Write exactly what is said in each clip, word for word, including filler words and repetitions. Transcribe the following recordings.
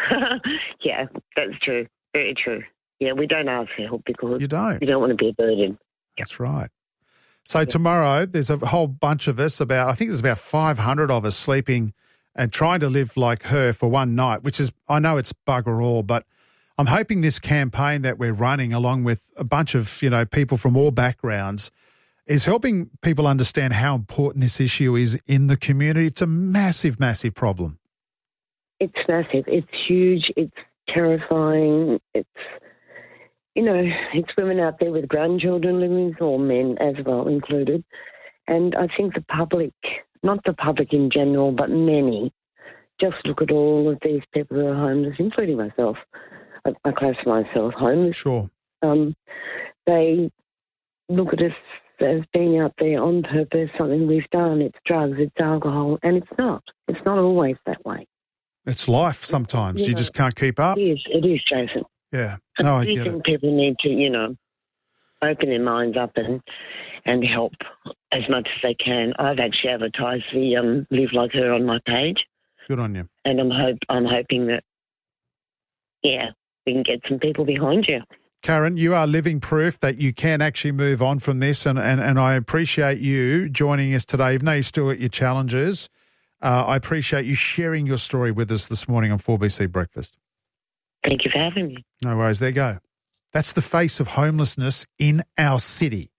Yeah, that's true. Very true. Yeah, we don't ask for help because You don't. we don't want to be a burden. That's right. So tomorrow there's a whole bunch of us, about I think there's about five hundred of us sleeping and trying to live like her for one night, which is, I know it's bugger all, but I'm hoping this campaign that we're running along with a bunch of, you know, people from all backgrounds is helping people understand how important this issue is in the community. It's a massive, massive problem. It's massive. It's huge. It's terrifying. It's, you know, it's women out there with grandchildren living, or men as well included. And I think the public, not the public in general, but many, just look at all of these people who are homeless, including myself. I, I classify myself homeless. Sure. Um, they look at us as being out there on purpose, something we've done. It's drugs, it's alcohol, and it's not. It's not always that way. It's life sometimes. You You know, just can't keep up. It is, it is, Jason. Yeah. I No, I do get think it. people need to, you know, open their minds up and and help as much as they can. I've actually advertised the um, Live Like Her on my page, Good on you. and I'm hope I'm hoping that, yeah, we can get some people behind you. Karen, you are living proof that you can actually move on from this, and, and, and I appreciate you joining us today. Even though you're still at your challenges, uh, I appreciate you sharing your story with us this morning on four B C Breakfast. Thank you for having me. No worries. There you go. That's the face of homelessness in our city.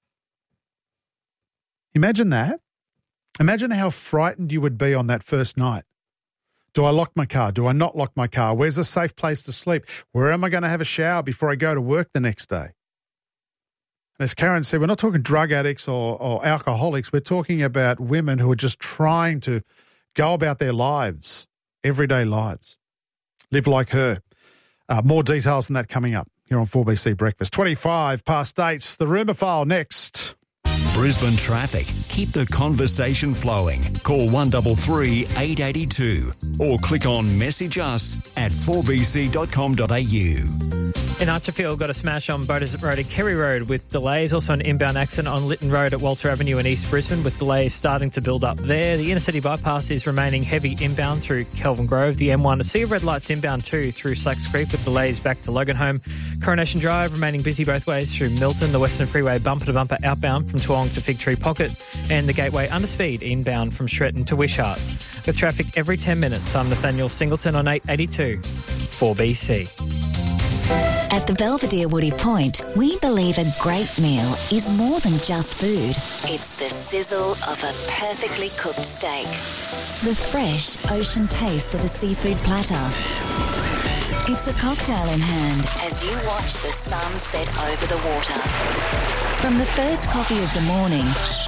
Imagine that. Imagine how frightened you would be on that first night. Do I lock my car? Do I not lock my car? Where's a safe place to sleep? Where am I going to have a shower before I go to work the next day? And as Karen said, we're not talking drug addicts or, or alcoholics. We're talking about women who are just trying to go about their lives, everyday lives. Live like her. Uh, more details on that coming up here on four B C Breakfast. twenty-five past eight, the rumour file next. Brisbane traffic. Keep the conversation flowing. Call one three three, eight eight two or click on message us at four b c dot com dot a u. In Archerfield, got a smash on Boaters Road at Kerry Road with delays. Also an inbound accident on Lytton Road at Walter Avenue in East Brisbane with delays starting to build up there. The inner city bypass is remaining heavy inbound through Kelvin Grove. The M one, a sea of red lights inbound too through Slacks Creek with delays back to Loganholme. Coronation Drive remaining busy both ways through Milton. The Western Freeway bumper to bumper outbound from Toowong to Fig Tree Pocket. And the Gateway underspeed inbound from Shretton to Wishart. With traffic every ten minutes, I'm Nathaniel Singleton on eight eighty-two, four B C. At the Belvedere Woody Point, we believe a great meal is more than just food. It's the sizzle of a perfectly cooked steak, the fresh ocean taste of a seafood platter. It's a cocktail in hand as you watch the sun set over the water. From the first coffee of the morning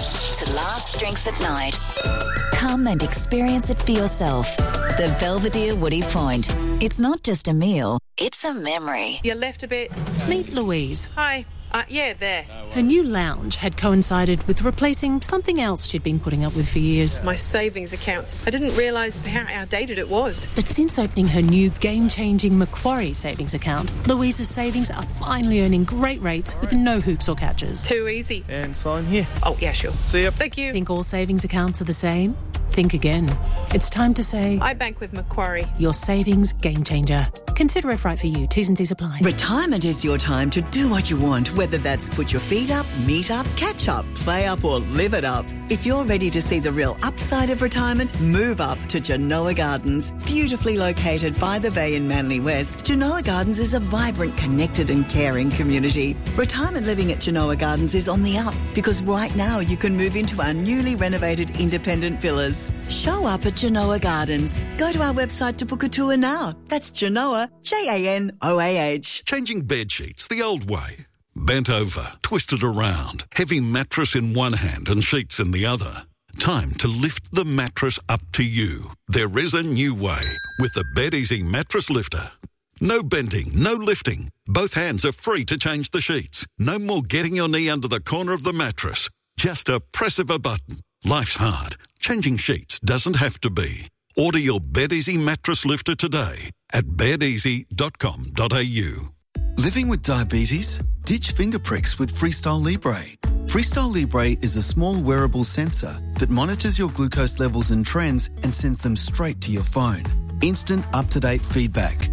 to last drinks at night, come and experience it for yourself. The Belvedere Woody Point. It's not just a meal, it's a memory. You left a bit. Meet Louise. Hi. Uh, yeah, there. Her new lounge had coincided with replacing something else she'd been putting up with for years. My savings account. I didn't realise how outdated it was. But since opening her new game-changing Macquarie savings account, Louise's savings are finally earning great rates with no hoops or catches. Too easy. And sign here. Oh, yeah, sure. See ya. Thank you. Think all savings accounts are the same? Think again. It's time to say... I bank with Macquarie. Your savings game changer. Consider if right for you. T's and C's apply. Retirement is your time to do what you want, whether that's put your feet up, meet up, catch up, play up or live it up. If you're ready to see the real upside of retirement, move up to Genoa Gardens. Beautifully located by the bay in Manly West, Genoa Gardens is a vibrant, connected and caring community. Retirement living at Genoa Gardens is on the up because right now you can move into our newly renovated independent villas. Show up at Genoa Gardens. Go to our website to book a tour now. That's Genoa, J A N O A H. Changing bed sheets the old way. Bent over, twisted around, heavy mattress in one hand and sheets in the other. Time to lift the mattress up to you. There is a new way with the BedEasy Mattress Lifter. No bending, no lifting. Both hands are free to change the sheets. No more getting your knee under the corner of the mattress. Just a press of a button. Life's hard. Changing sheets doesn't have to be. Order your BedEasy Mattress Lifter today at bed easy dot com dot a u. Living with diabetes? Ditch finger pricks with Freestyle Libre. Freestyle Libre is a small wearable sensor that monitors your glucose levels and trends and sends them straight to your phone. Instant up-to-date feedback.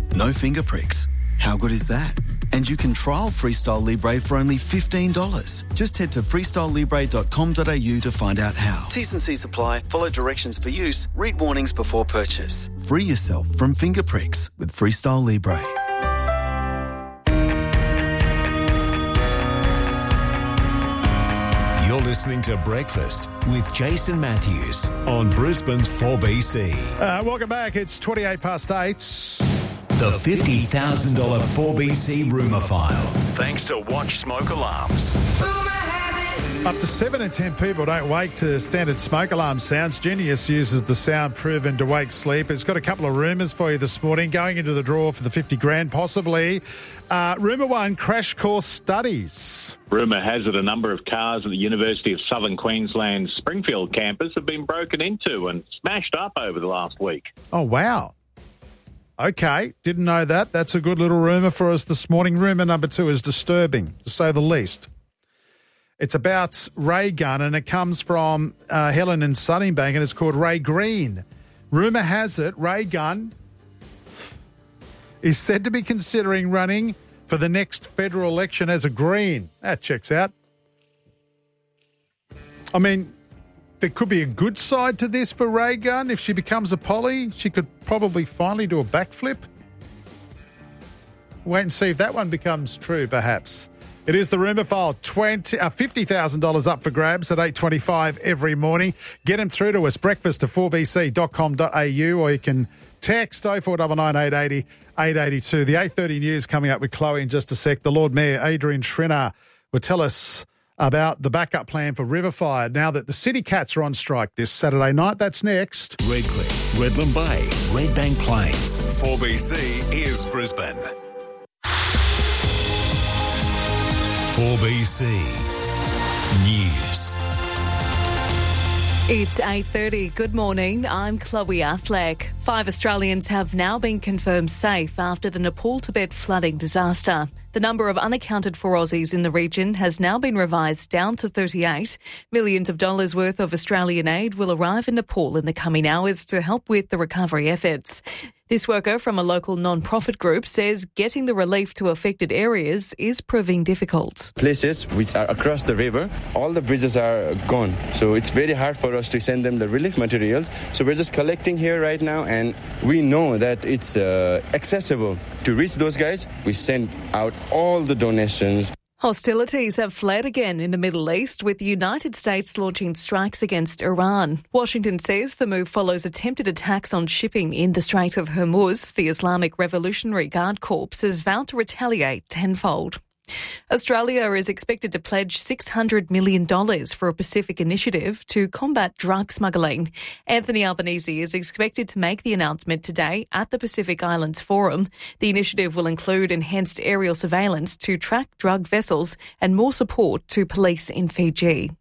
No finger pricks. How good is that? And you can trial Freestyle Libre for only fifteen dollars. Just head to freestyle libre dot com dot a u to find out how. T's and C's apply. Follow directions for use. Read warnings before purchase. Free yourself from finger pricks with Freestyle Libre. You're listening to Breakfast with Jason Matthews on Brisbane's four B C. Uh, welcome back. It's twenty-eight past eight. The fifty thousand dollars four B C rumour file. Thanks to Watch Smoke Alarms. Up to seven in ten people don't wake to standard smoke alarm sounds. Genius uses the sound proven to wake sleep. It's got a couple of rumours for you this morning. Going into the draw for the fifty grand, possibly. Uh, rumour one, crash course studies. Rumour has it a number of cars at the University of Southern Queensland's Springfield campus have been broken into and smashed up over the last week. Oh, wow. Okay, didn't know that. That's a good little rumour for us this morning. Rumour number two is disturbing, to say the least. It's about ray gun, and it comes from uh, Helen in Sunningbank, and it's called Ray Green. Rumour has it Ray Gun is said to be considering running for the next federal election as a Green. That checks out. I mean, there could be a good side to this for Ray Gun. If she becomes a Polly, she could probably finally do a backflip. Wait and see if that one becomes true, perhaps. It is the rumour file. twenty, uh, fifty thousand dollars up for grabs at eight twenty-five every morning. Get them through to us, breakfast at four b c dot com dot a u, or you can text oh four nine nine, eight eight oh, eight eight two. The eight thirty news coming up with Chloe in just a sec. The Lord Mayor, Adrian Schrinner, will tell us about the backup plan for Riverfire now that the City Cats are on strike this Saturday night. That's next. Redcliffe, Redland Bay, Redbank Plains. four B C is Brisbane. four B C News. It's eight thirty. Good morning. I'm Chloe Affleck. Five Australians have now been confirmed safe after the Nepal-Tibet flooding disaster. The number of unaccounted for Aussies in the region has now been revised down to thirty-eight. Millions of dollars worth of Australian aid will arrive in Nepal in the coming hours to help with the recovery efforts. This worker from a local non-profit group says getting the relief to affected areas is proving difficult. Places which are across the river, all the bridges are gone. So it's very hard for us to send them the relief materials. So we're just collecting here right now, and we know that it's uh, accessible. To reach those guys, we send out all the donations. Hostilities have flared again in the Middle East, with the United States launching strikes against Iran. Washington says the move follows attempted attacks on shipping in the Strait of Hormuz. The Islamic Revolutionary Guard Corps has vowed to retaliate tenfold. Australia is expected to pledge six hundred million dollars for a Pacific initiative to combat drug smuggling. Anthony Albanese is expected to make the announcement today at the Pacific Islands Forum. The initiative will include enhanced aerial surveillance to track drug vessels and more support to police in Fiji.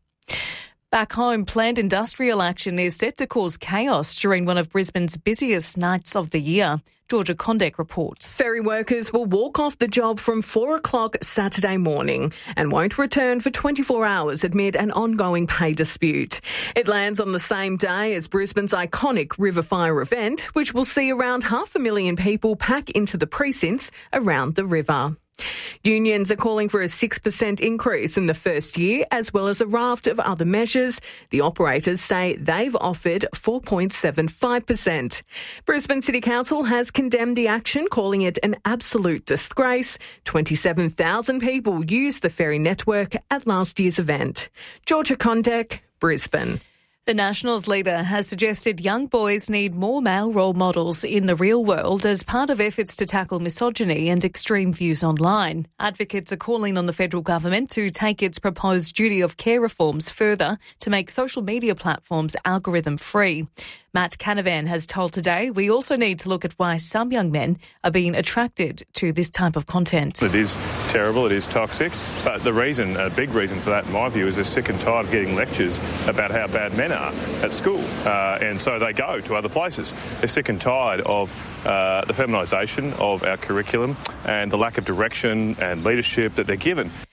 Back home, planned industrial action is set to cause chaos during one of Brisbane's busiest nights of the year. Georgia Condek reports. Ferry workers will walk off the job from four o'clock Saturday morning and won't return for twenty-four hours amid an ongoing pay dispute. It lands on the same day as Brisbane's iconic Riverfire event, which will see around half a million people pack into the precincts around the river. Unions are calling for a six percent increase in the first year, as well as a raft of other measures. The operators say they've offered four point seven five percent. Brisbane City Council has condemned the action, calling it an absolute disgrace. twenty-seven thousand people used the ferry network at last year's event. Georgia Condek, Brisbane. The Nationals leader has suggested young boys need more male role models in the real world as part of efforts to tackle misogyny and extreme views online. Advocates are calling on the federal government to take its proposed duty of care reforms further to make social media platforms algorithm-free. Matt Canavan has told Today we also need to look at why some young men are being attracted to this type of content. It is terrible, it is toxic, but the reason, a big reason for that in my view, is they're sick and tired of getting lectures about how bad men are at school, uh, and so they go to other places. They're sick and tired of uh, the feminisation of our curriculum and the lack of direction and leadership that they're given.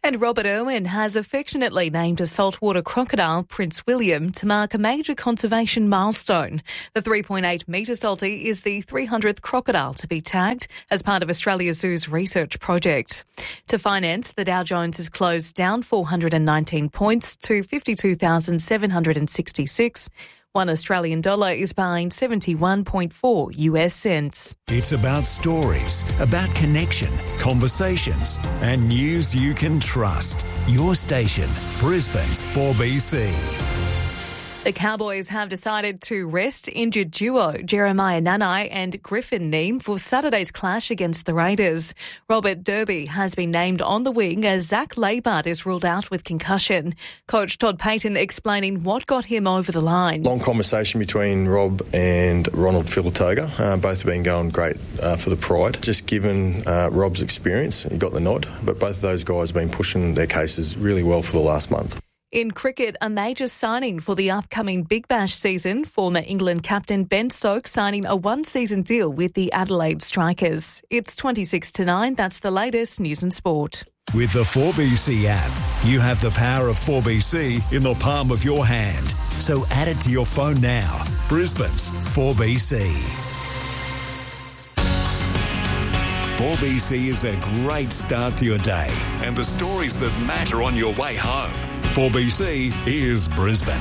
And Robert Irwin has affectionately named a saltwater crocodile Prince William to mark a major conservation milestone. The three point eight metre salty is the three hundredth crocodile to be tagged as part of Australia Zoo's research project. To finance, the Dow Jones has closed down four hundred nineteen points to fifty-two thousand seven hundred sixty-six. One Australian dollar is buying seventy-one point four U S cents. It's about stories, about connection, conversations, and news you can trust. Your station, Brisbane's four B C. The Cowboys have decided to rest injured duo Jeremiah Nanai and Griffin Neame for Saturday's clash against the Raiders. Robert Derby has been named on the wing as Zach Labart is ruled out with concussion. Coach Todd Payton explaining what got him over the line. Long conversation between Rob and Ronald Filatoga. Uh, both have been going great uh, for the Pride. Just given uh, Rob's experience, he got the nod, but both of those guys have been pushing their cases really well for the last month. In cricket, a major signing for the upcoming Big Bash season. Former England captain Ben Stokes signing a one-season deal with the Adelaide Strikers. It's twenty-six to nine. That's the latest news and sport. With the four B C app, you have the power of four B C in the palm of your hand. So add it to your phone now. Brisbane's four B C. four B C is a great start to your day and the stories that matter on your way home. four B C is Brisbane.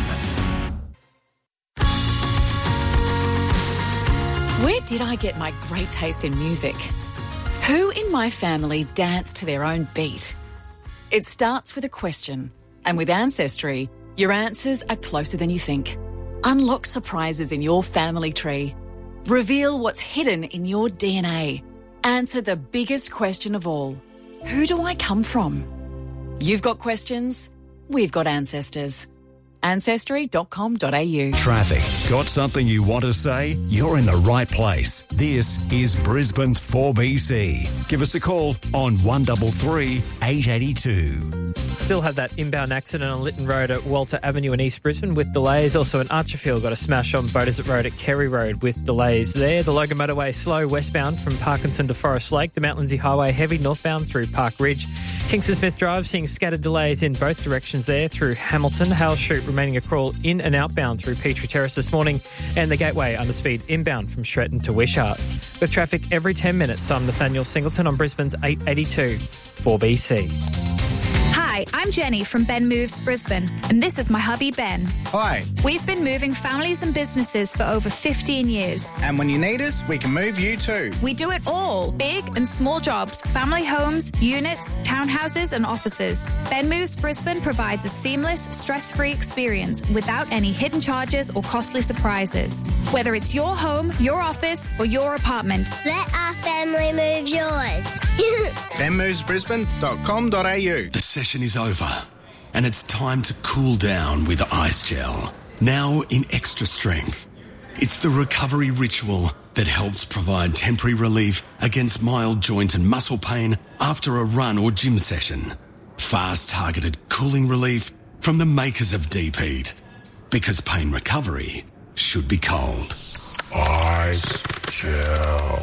Where did I get my great taste in music? Who in my family danced to their own beat? It starts with a question, and with Ancestry, your answers are closer than you think. Unlock surprises in your family tree. Reveal what's hidden in your D N A. Answer the biggest question of all. Who do I come from? You've got questions, we've got ancestors. Ancestry dot com dot a u. Traffic. Got something you want to say? You're in the right place. This is Brisbane's four B C. Give us a call on one three three, eight eight two. Still have that inbound accident on Lytton Road at Walter Avenue in East Brisbane with delays. Also in Archerfield, got a smash on Beaudesert Road at Kerry Road with delays there. The Logan Motorway slow westbound from Parkinson to Forest Lake. The Mount Lindsay Highway heavy northbound through Park Ridge. Kingston Smith Drive seeing scattered delays in both directions there through Hamilton. Hale Street remaining a crawl in and outbound through Petrie Terrace this morning. And the Gateway under speed inbound from Shretton to Wishart. With traffic every ten minutes, I'm Nathaniel Singleton on Brisbane's eight eighty-two four B C. Hi, I'm Jenny from Ben Moves Brisbane, and this is my hubby Ben. Hi. We've been moving families and businesses for over fifteen years. And when you need us, we can move you too. We do it all, big and small jobs, family homes, units, townhouses and offices. Ben Moves Brisbane provides a seamless, stress-free experience without any hidden charges or costly surprises. Whether it's your home, your office or your apartment. Let our family move yours. ben moves brisbane dot com dot a u. The session is over, and it's time to cool down with Ice Gel. Now in extra strength. It's the recovery ritual that helps provide temporary relief against mild joint and muscle pain after a run or gym session. Fast targeted cooling relief from the makers of Deep Heat. Because pain recovery should be cold. Ice Gel.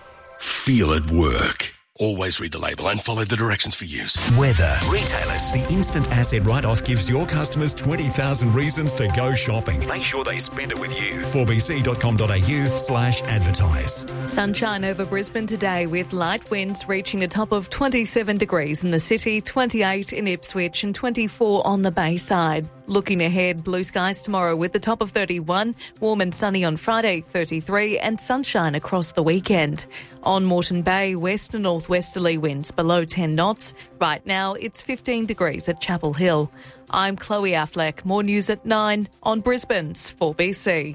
Feel it work. Always read the label and follow the directions for use. Weather. Retailers. The instant asset write-off gives your customers twenty thousand reasons to go shopping. Make sure they spend it with you. four b c dot com dot a u slash advertise. Sunshine over Brisbane today with light winds reaching a top of twenty-seven degrees in the city, twenty-eight in Ipswich and twenty-four on the Bayside. Looking ahead, blue skies tomorrow with the top of thirty-one, warm and sunny on Friday, thirty-three, and sunshine across the weekend. On Moreton Bay, west and northwesterly winds below ten knots. Right now, it's fifteen degrees at Chapel Hill. I'm Chloe Affleck. More news at nine on Brisbane's four B C.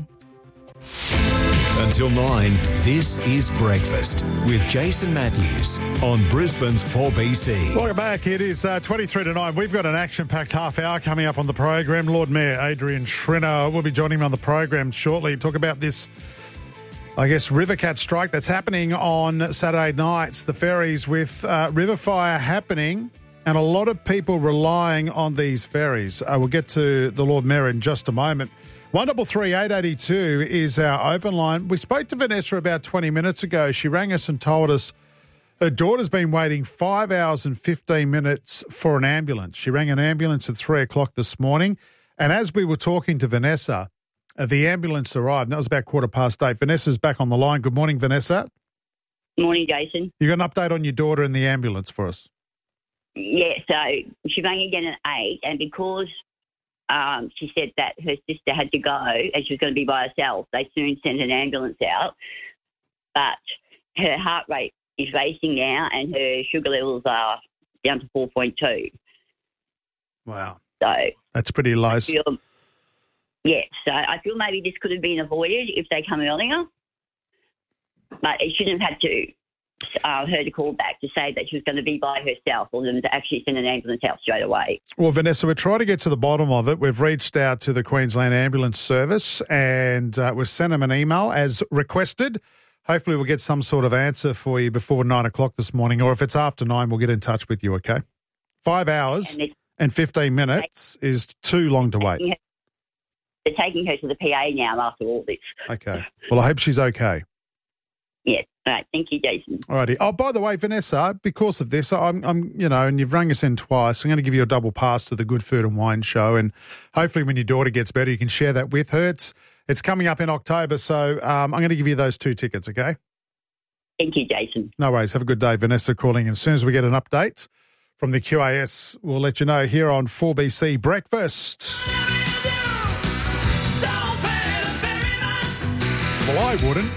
Until nine, this is Breakfast with Jason Matthews on Brisbane's four B C. Welcome back. It is uh, twenty-three to nine. We've got an action-packed half hour coming up on the program. Lord Mayor Adrian Schrinner will be joining me on the program shortly to talk about this, I guess, Rivercat strike that's happening on Saturday nights. The ferries with uh, river fire happening and a lot of people relying on these ferries. Uh, we'll get to the Lord Mayor in just a moment. one three three, eight eight two is our open line. We spoke to Vanessa about twenty minutes ago. She rang us and told us Her daughter's been waiting five hours and fifteen minutes for an ambulance. She rang an ambulance at three o'clock this morning. And as we were talking to Vanessa, uh, the ambulance arrived. And that was about quarter past eight. Vanessa's back on the line. Good morning, Vanessa. Morning, Jason. You got an update on your daughter in the ambulance for us? Yeah, so she rang again at eight, and because um, she said that her sister had to go and she was going to be by herself, they soon sent an ambulance out. But her heart rate is racing now, and her sugar levels are down to four point two. Wow. So that's pretty low. I feel, yeah, so I feel maybe this could have been avoided if they come earlier. But it shouldn't have had to uh, her to call back to say that she was going to be by herself, or them to actually send an ambulance out straight away. Well, Vanessa, we're trying to get to the bottom of it. We've reached out to the Queensland Ambulance Service and uh, we've sent them an email as requested. Hopefully we'll get some sort of answer for you before nine o'clock this morning, or if it's after nine, we'll get in touch with you, okay? Five hours and, and fifteen minutes is too long to wait. They're taking her to the P A now after all this. Okay. Well, I hope she's okay. Yes. All right. Thank you, Jason. All righty. Oh, by the way, Vanessa, because of this, I'm, I'm, you know, and you've rung us in twice, I'm going to give you a double pass to the Good Food and Wine Show, and hopefully when your daughter gets better, you can share that with her. It's, it's coming up in October, so um, I'm going to give you those two tickets, okay? Thank you, Jason. No worries. Have a good day. Vanessa calling. And as soon as we get an update from the Q A S, we'll let you know here on four B C Breakfast. Well, I wouldn't.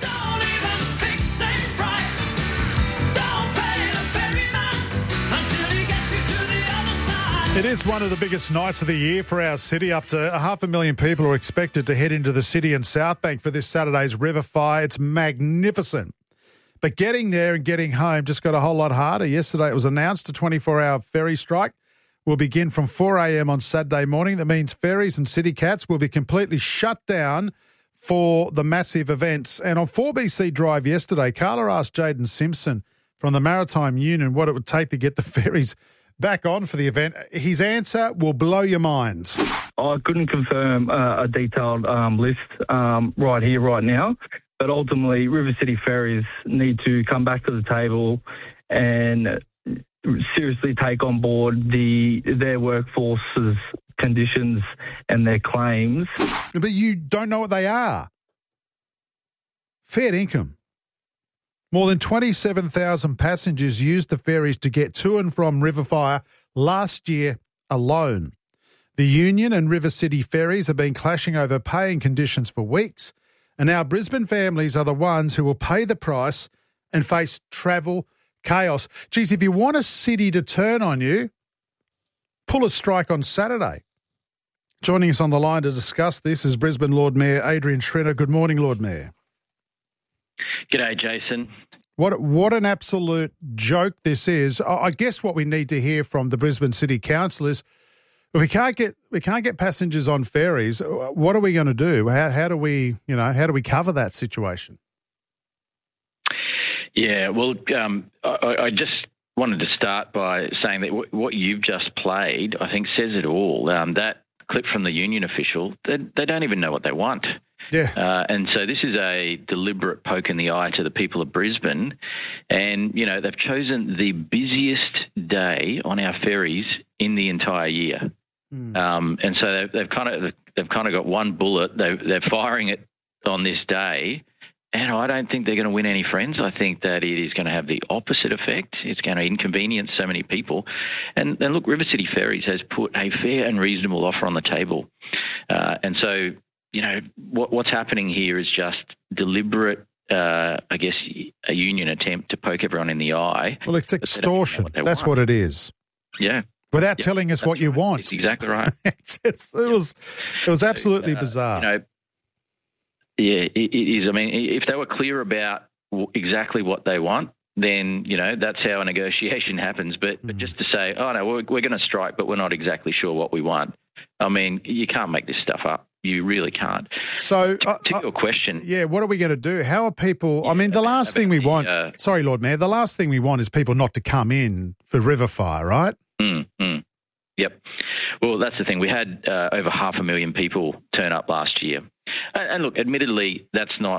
It is one of the biggest nights of the year for our city. Up to a half a million people are expected to head into the city and South Bank for this Saturday's River Fire. It's magnificent. But getting there and getting home just got a whole lot harder. Yesterday it was announced a twenty-four hour ferry strike will begin from four a.m. on Saturday morning. That means ferries and city cats will be completely shut down for the massive events. And on four B C Drive yesterday, Carla asked Jaden Simpson from the Maritime Union what it would take to get the ferries back on for the event. His answer will blow your minds. I couldn't confirm uh, a detailed um, list um, right here, right now, but ultimately River City Ferries need to come back to the table and seriously take on board the their workforce's conditions and their claims. But you don't know what they are. Fair income. More than twenty-seven thousand passengers used the ferries to get to and from River Fire last year alone. The Union and River City Ferries have been clashing over pay and conditions for weeks, and now Brisbane families are the ones who will pay the price and face travel chaos. Geez, if you want a city to turn on you, pull a strike on Saturday. Joining us on the line to discuss this is Brisbane Lord Mayor Adrian Schrinner. Good morning, Lord Mayor. G'day, Jason. What what an absolute joke this is. I guess what we need to hear from the Brisbane City Council is if we can't get we can't get passengers on ferries, what are we going to do? How how do we you know how do we cover that situation? Yeah, well, um, I, I just wanted to start by saying that w- what you've just played, I think, says it all. Um, that clip from the union official, they, they don't even know what they want. Yeah. Uh, and so this is a deliberate poke in the eye to the people of Brisbane. And, you know, they've chosen the busiest day on our ferries in the entire year. Mm. Um, and so they've, they've kind of they've kind of got one bullet. They've, they're firing it on this day. And I don't think they're going to win any friends. I think that it is going to have the opposite effect. It's going to inconvenience so many people. And, and look, River City Ferries has put a fair and reasonable offer on the table. Uh, and so, you know, what, what's happening here is just deliberate, uh, I guess, a union attempt to poke everyone in the eye. Well, it's extortion. What That's want. what it is. Yeah. Without yeah, telling us what you right. want. It's exactly right. it's, it's, it, was, it was absolutely so, uh, bizarre. You know, yeah, it, it is. I mean, if they were clear about exactly what they want, then, you know, that's how a negotiation happens. But, mm. but just to say, oh, no, we're, we're going to strike, but we're not exactly sure what we want. I mean, you can't make this stuff up. You really can't. So, to, uh, to uh, your question. Yeah, what are we going to do? How are people... Yeah, I mean, the last thing we the, want... Uh, sorry, Lord Mayor, the last thing we want is people not to come in for River Fire, right? Mm, mm, yep. Well, that's the thing. We had uh, over half a million people turn up last year. And, and look, admittedly, that's not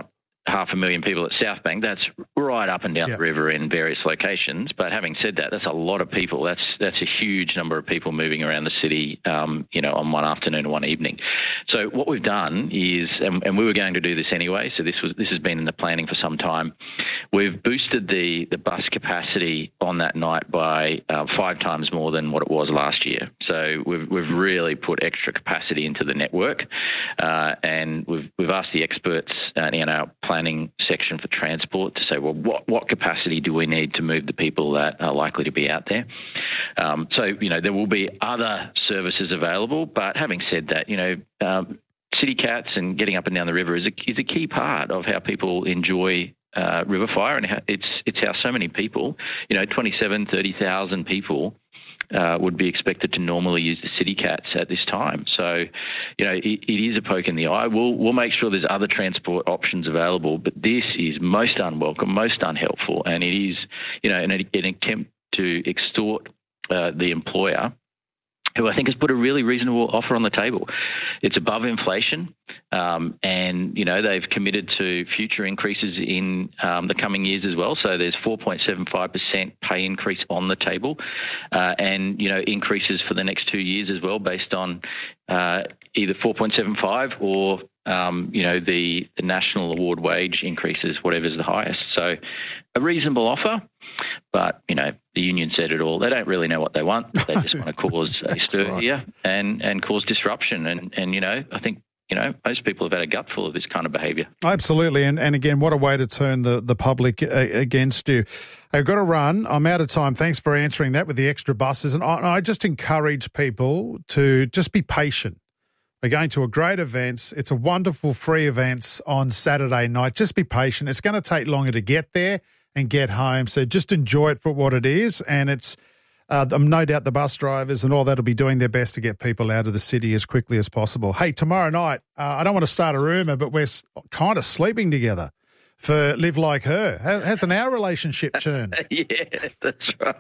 half a million people at South Bank. That's right up and down yep. the river in various locations. But having said that, that's a lot of people. That's that's a huge number of people moving around the city, um, you know, on one afternoon or one evening. So what we've done is, and, and we were going to do this anyway, so this was this has been in the planning for some time. We've boosted the, the bus capacity on that night by uh, five times more than what it was last year. So we've we've really put extra capacity into the network, uh, and we've we've asked the experts uh, in our planning section for transport to say, well, what what capacity do we need to move the people that are likely to be out there? Um, so you know there will be other services available, but having said that, you know. Um, City cats and getting up and down the river is a, is a key part of how people enjoy uh, river fire, and how it's it's how so many people, you know, twenty-seven, thirty thousand people uh, would be expected to normally use the city cats at this time. So, you know, it, it is a poke in the eye. We'll we'll make sure there's other transport options available, but this is most unwelcome, most unhelpful, and it is, you know, an, an attempt to extort uh, the employer, who I think has put a really reasonable offer on the table. It's above inflation, um, and, you know, they've committed to future increases in um, the coming years as well. So there's four point seven five percent pay increase on the table, uh, and, you know, increases for the next two years as well based on uh, either four point seven five or, um, you know, the, the national award wage increases, whatever's the highest. So a reasonable offer. But, you know, the union said it all. They don't really know what they want. They just want to cause a stir right. here and, and cause disruption. And, and, you know, I think, you know, most people have had a gutful of this kind of behaviour. Absolutely. And, and again, what a way to turn the, the public a, against you. I've got to run. I'm out of time. Thanks for answering that with the extra buses. And I, I just encourage people to just be patient. We're going to a great event. It's a wonderful free event on Saturday night. Just be patient. It's going to take longer to get there and get home. So just enjoy it for what it is. And it's uh, no doubt the bus drivers and all that will be doing their best to get people out of the city as quickly as possible. Hey, tomorrow night, uh, I don't want to start a rumour, but we're kind of sleeping together for Live Like Her. Hasn't our relationship turned? Yeah, that's right.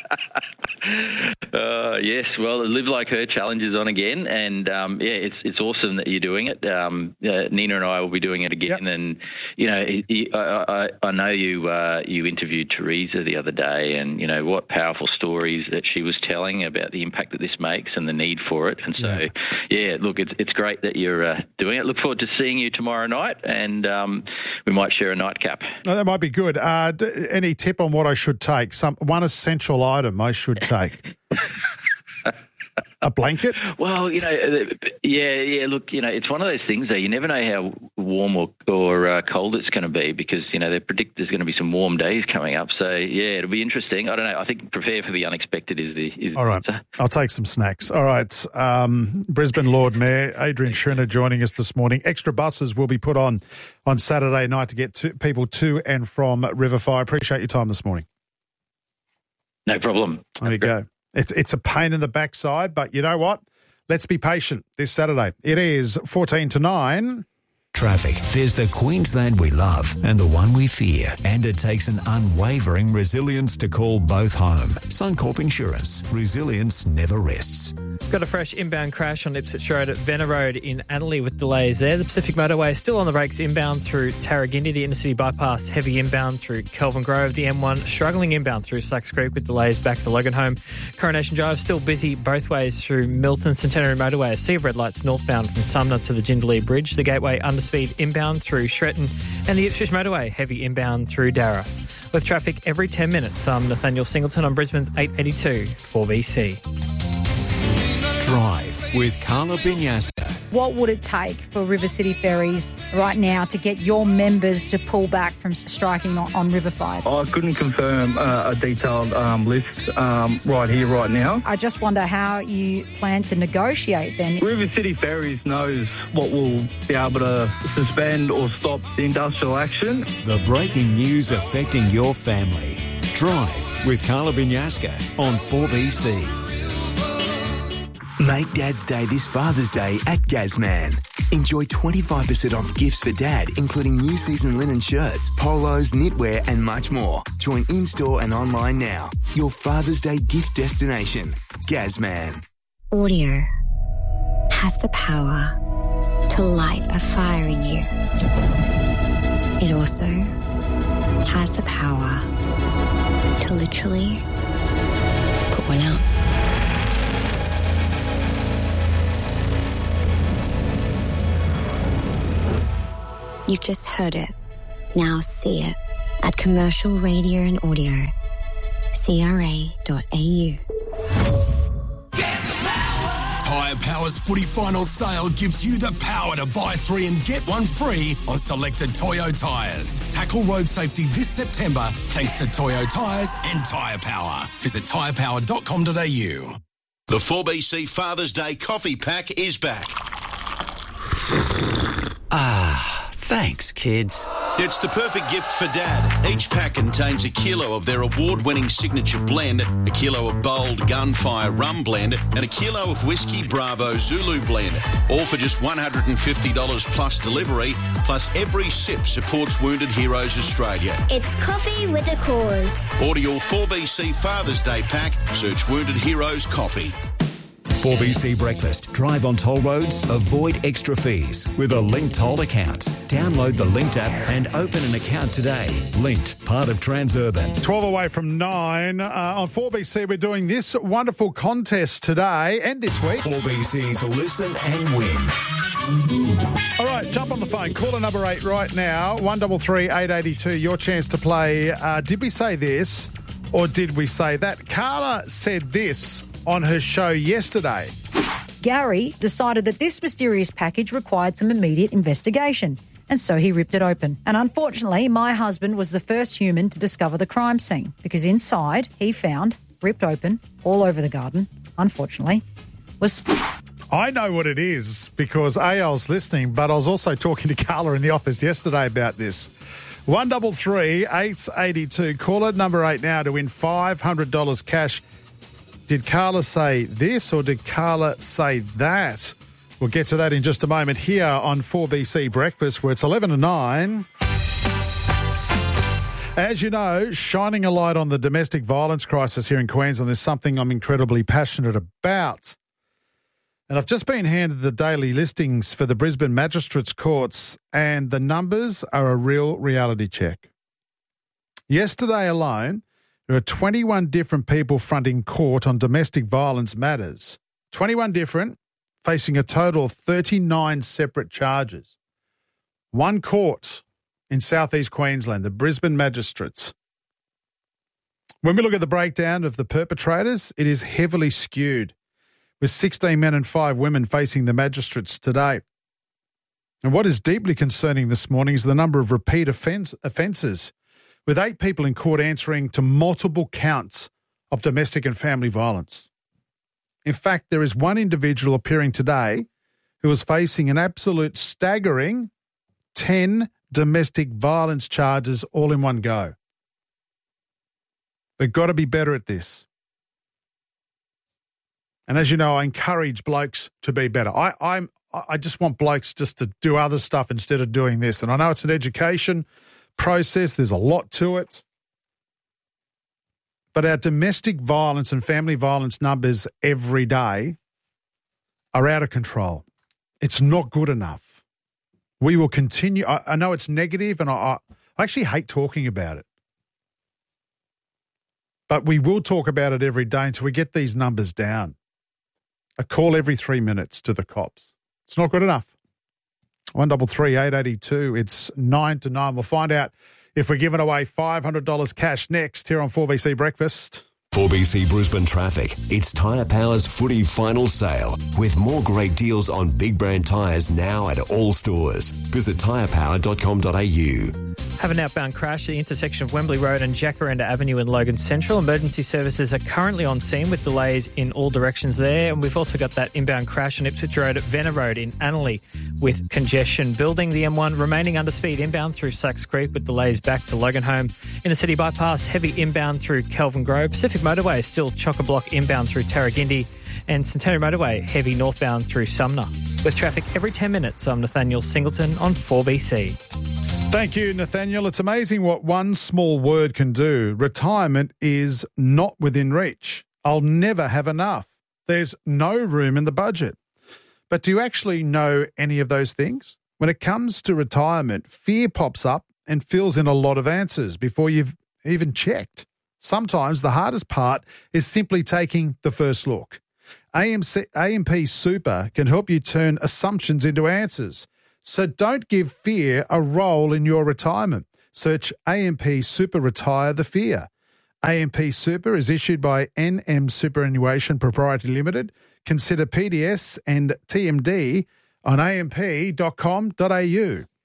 uh, yes, well, the Live Like Her challenge is on again, and um, yeah, it's it's awesome that you're doing it. Um, uh, Nina and I will be doing it again, yep. and you know, I, I, I know you uh, you interviewed Teresa the other day, and you know what powerful stories that she was telling about the impact that this makes and the need for it. And so, yeah, yeah look, it's it's great that you're uh, doing it. Look forward to seeing you tomorrow night, and um, we might share a nightcap. Oh, that might be good. Uh, d- any tip on what I should take? Some one essential item I should take. A blanket? Well, you know, yeah, yeah. Look, you know, it's one of those things that you never know how warm or, or uh, cold it's going to be because, you know, they predict there's going to be some warm days coming up. So, yeah, it'll be interesting. I don't know. I think prepare for the unexpected is the is All right. The I'll take some snacks. All right. Um, Brisbane Lord Mayor Adrian Schrinner joining us this morning. Extra buses will be put on on Saturday night to get to, people to and from Riverfire. Appreciate your time this morning. No problem. There you go. It's it's a pain in the backside, but you know what? Let's be patient this Saturday. It is fourteen to nine. Traffic. There's the Queensland we love and the one we fear. And it takes an unwavering resilience to call both home. Suncorp Insurance. Resilience never rests. Got a fresh inbound crash on Ipswich Road at Venner Road in Adelaide with delays there. The Pacific Motorway is still on the brakes inbound through Tarragindi. The Intercity Bypass heavy inbound through Kelvin Grove. The M one struggling inbound through Slacks Creek with delays back to Loganholme. Coronation Drive still busy both ways through Milton. Centenary Motorway. A sea of red lights northbound from Sumner to the Jindalee Bridge. The Gateway under speed inbound through Shretton, and the Ipswich Motorway heavy inbound through Darra. With traffic every ten minutes, I'm Nathaniel Singleton on Brisbane's eight eighty-two four B C. Drive with Carla Binyasca. What would it take for River City Ferries right now to get your members to pull back from striking on, on Riverfire? I couldn't confirm uh, a detailed um, list um, right here, right now. I just wonder how you plan to negotiate then. River City Ferries knows what will be able to suspend or stop the industrial action. The breaking news affecting your family. Drive with Carla Binyasca on four B C. Make Dad's Day this Father's Day at Gazman. Enjoy twenty-five percent off gifts for Dad, including new season linen shirts, polos, knitwear and much more. Join in-store and online now. Your Father's Day gift destination. Gazman. Audio has the power to light a fire in you. it also has the power to literally put one out. You've just heard it. Now see it at Commercial Radio and Audio, C R A dot A U. Tyre Power's footy final sale gives you the power to buy three and get one free on selected Toyo tyres. Tackle road safety this September thanks to Toyo tyres and Tyre Power. Visit tyre power dot com dot a u. The four B C Father's Day coffee pack is back. Ah, thanks, kids. It's the perfect gift for Dad. Each pack contains a kilo of their award-winning signature blend, a kilo of bold Gunfire Rum Blend, and a kilo of Whiskey Bravo Zulu Blend, all for just one hundred fifty dollars plus delivery, plus every sip supports Wounded Heroes Australia. It's coffee with a cause. Order your four B C Father's Day pack. Search Wounded Heroes Coffee. four B C Breakfast. Drive on toll roads, avoid extra fees with a Linked Toll account. Download the Linked app and open an account today. Linked, part of Transurban. twelve away from nine. Uh, on four B C, we're doing this wonderful contest today and this week. four B C's Listen and Win. All right, jump on the phone. Caller number eight right now, one three three, eight eight two. Your chance to play uh, Did We Say This or Did We Say That? Carla said this on her show yesterday. Gary decided that this mysterious package required some immediate investigation, and so he ripped it open. And unfortunately, my husband was the first human to discover the crime scene, because inside he found, ripped open, all over the garden, unfortunately, was... I know what it is because, A, I was listening, but I was also talking to Carla in the office yesterday about this. one three three, eight eight two. Caller number eight now to win five hundred dollars cash. Did Carla say this or did Carla say that? We'll get to that in just a moment here on four B C Breakfast, where it's eleven to nine. As you know, shining a light on the domestic violence crisis here in Queensland is something I'm incredibly passionate about. And I've just been handed the daily listings for the Brisbane Magistrates Courts, and the numbers are a real reality check. Yesterday alone, there are twenty-one different people fronting court on domestic violence matters. twenty-one different, facing a total of thirty-nine separate charges. One court in southeast Queensland, the Brisbane Magistrates. When we look at the breakdown of the perpetrators, it is heavily skewed, with sixteen men and five women facing the magistrates today. And what is deeply concerning this morning is the number of repeat offence, offences, with eight people in court answering to multiple counts of domestic and family violence. In fact, there is one individual appearing today who is facing an absolute staggering ten domestic violence charges all in one go. We've got to be better at this. And as you know, I encourage blokes to be better. I, I'm, I just want blokes just to do other stuff instead of doing this. And I know it's an education process. There's a lot to it. But our domestic violence and family violence numbers every day are out of control. It's not good enough. We will continue. I, I know it's negative, and I, I actually hate talking about it. But we will talk about it every day until we get these numbers down. A call every three minutes to the cops. It's not good enough. one three three, eight eight two. It's nine to nine. We'll find out if we're giving away five hundred dollars cash next here on four B C Breakfast. four B C Brisbane Traffic. It's Tyre Power's footy final sale with more great deals on big brand tyres now at all stores. Visit tyre power dot com dot a u. Have an outbound crash at the intersection of Wembley Road and Jacaranda Avenue in Logan Central. Emergency services are currently on scene with delays in all directions there. And we've also got that inbound crash on Ipswich Road at Venner Road in Annerley with congestion building. The M one remaining under speed inbound through Sacks Creek with delays back to Loganholme. Inner City Bypass, heavy inbound through Kelvin Grove. Pacific Motorway still chock-a-block inbound through Tarragindi. And Centenary Motorway, heavy northbound through Sumner. With traffic every ten minutes, I'm Nathaniel Singleton on four B C. Thank you, Nathaniel. It's amazing what one small word can do. Retirement is not within reach. I'll never have enough. There's no room in the budget. But do you actually know any of those things? When it comes to retirement, fear pops up and fills in a lot of answers before you've even checked. Sometimes the hardest part is simply taking the first look. A M C, A M P Super can help you turn assumptions into answers. So don't give fear a role in your retirement. Search A M P Super Retire the Fear. A M P Super is issued by N M Superannuation Proprietary Limited. Consider P D S and T M D on a m p dot com dot a u.